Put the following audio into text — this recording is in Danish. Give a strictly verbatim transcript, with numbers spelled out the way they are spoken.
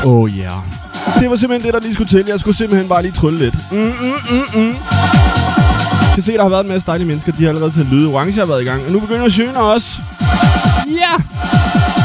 Oh yeah. Det var simpelthen det, der lige skulle til. Jeg skulle simpelthen bare lige trylle lidt. Mm, mm, mm, mm. Jeg kan se, der har været en masse dejlige mennesker. De har allerede sendt lyde. Orange har været i gang. Og nu begynder Sjøner også. Ja! Yeah!